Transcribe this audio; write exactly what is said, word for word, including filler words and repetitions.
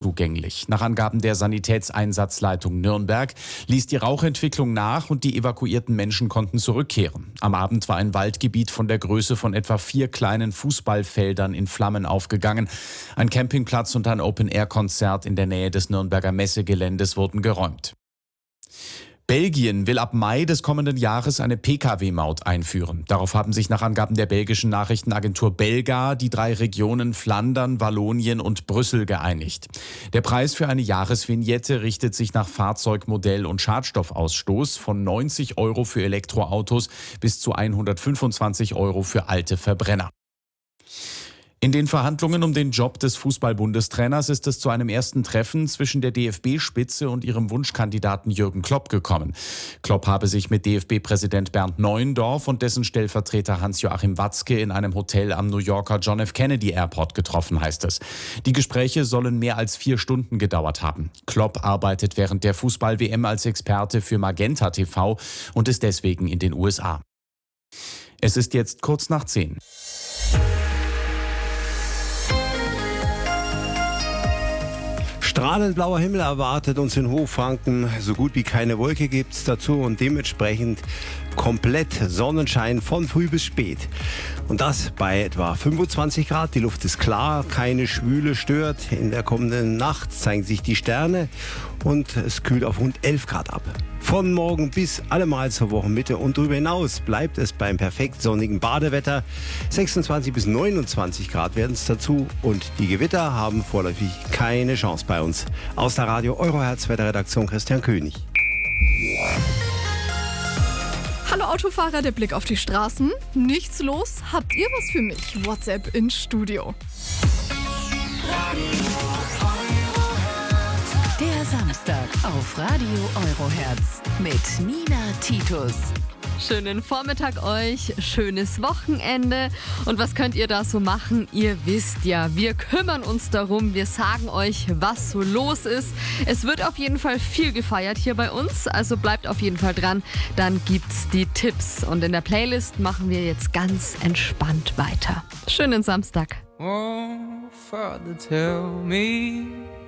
zugänglich. Nach Angaben der Sanitätseinsatzleitung Nürnberg ließ die Rauchentwicklung nach und die evakuierten Menschen konnten zurückkehren. Am Abend war ein Waldgebiet von der Größe von etwa vier kleinen Fußballfeldern in Flammen aufgegangen. Ein Campingplatz und ein Open-Air-Konzert in der Nähe des Nürnberger Messegeländes wurden geräumt. Belgien will ab Mai des kommenden Jahres eine Pkw-Maut einführen. Darauf haben sich nach Angaben der belgischen Nachrichtenagentur Belga die drei Regionen Flandern, Wallonien und Brüssel geeinigt. Der Preis für eine Jahresvignette richtet sich nach Fahrzeugmodell und Schadstoffausstoß von neunzig Euro für Elektroautos bis zu hundertfünfundzwanzig Euro für alte Verbrenner. In den Verhandlungen um den Job des Fußball-Bundestrainers ist es zu einem ersten Treffen zwischen der D F B-Spitze und ihrem Wunschkandidaten Jürgen Klopp gekommen. Klopp habe sich mit D F B-Präsident Bernd Neuendorf und dessen Stellvertreter Hans-Joachim Watzke in einem Hotel am New Yorker John F. Kennedy Airport getroffen, heißt es. Die Gespräche sollen mehr als vier Stunden gedauert haben. Klopp arbeitet während der Fußball-W M als Experte für Magenta T V und ist deswegen in den U S A. Es ist jetzt kurz nach zehn. Strahlend blauer Himmel erwartet uns in Hochfranken. So gut wie keine Wolke gibt es dazu und dementsprechend komplett Sonnenschein von früh bis spät. Und das bei etwa fünfundzwanzig Grad. Die Luft ist klar, keine Schwüle stört. In der kommenden Nacht zeigen sich die Sterne und es kühlt auf rund elf Grad ab. Von morgen bis allemal zur Wochenmitte und darüber hinaus bleibt es beim perfekt sonnigen Badewetter. sechsundzwanzig bis neunundzwanzig Grad werden es dazu und die Gewitter haben vorläufig keine Chance bei uns. Aus der Radio Eurohertz Wetterredaktion Christian König. Hallo Autofahrer, der Blick auf die Straßen. Nichts los? Habt ihr was für mich? WhatsApp ins Studio. Der Samstag auf Radio Eurohertz mit Nina Titus. Schönen Vormittag euch, schönes Wochenende. Und was könnt ihr da so machen? Ihr wisst ja, wir kümmern uns darum, wir sagen euch, was so los ist. Es wird auf jeden Fall viel gefeiert hier bei uns, also bleibt auf jeden Fall dran, dann gibt's die Tipps. Und in der Playlist machen wir jetzt ganz entspannt weiter. Schönen Samstag. Oh, Father, tell me